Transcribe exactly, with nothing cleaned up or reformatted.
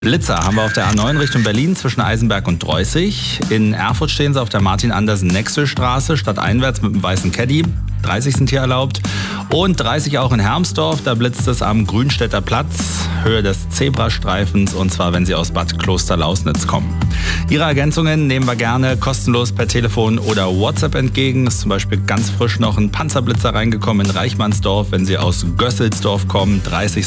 Blitzer haben wir auf der A neun Richtung Berlin zwischen Eisenberg und Dreußig. In Erfurt stehen sie auf der Martin-Andersen-Nexel-Straße stadteinwärts mit einem weißen Caddy. dreißig sind hier erlaubt. Und dreißig auch in Hermsdorf, da blitzt es am Grünstädter Platz, Höhe des Zebrastreifens, und zwar, wenn Sie aus Bad Klosterlausnitz kommen. Ihre Ergänzungen nehmen wir gerne kostenlos per Telefon oder WhatsApp entgegen. Ist zum Beispiel ganz frisch noch ein Panzerblitzer reingekommen in Reichmannsdorf, wenn Sie aus Gösselsdorf kommen, dreißig